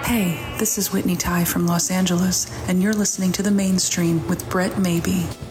Hey, this is Whitney Ty from Los Angeles, and you're listening to The Mainstream with Brett Maybe.